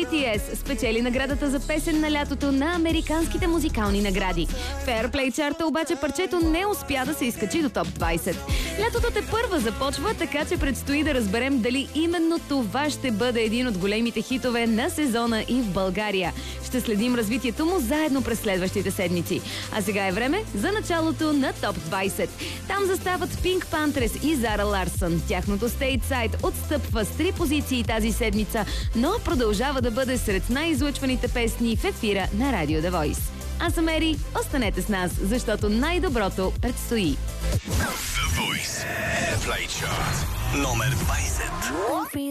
BTS спечели наградата за песен на лятото на американските музикални награди. В Airplay чарта обаче парчето не успя да се изкачи до топ 20. Лятото тепърва започва, така че предстои да разберем дали именно това ще бъде един от големите хитове на сезона и в България. Ще следим развитието му заедно през следващите седмици. А сега е време за началото на топ 20. Там застават Pink Panthers и Зара Ларсън. Тяхното Stateside отстъпва с 3 позиции тази седмица, но продължава да бъде сред най-излъчваните песни в ефира на Радио The Voice. Аз съм Ери, останете с нас, защото най-доброто предстои. The Voice Airplay Chart номер 20.